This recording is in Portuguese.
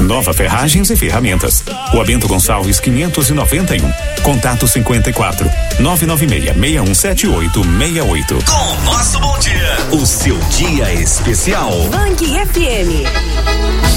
Nova Ferragens e Ferramentas. Rua Bento Gonçalves 591. Contato 54 996-617868. Com o nosso Bom Dia, o seu dia especial. Bang FM.